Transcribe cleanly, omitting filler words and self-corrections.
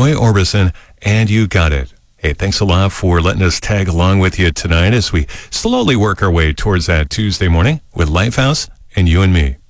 Roy Orbison, and You Got It. Hey, thanks a lot for letting us tag along with you tonight as we slowly work our way towards that Tuesday morning with Lifehouse and You and Me.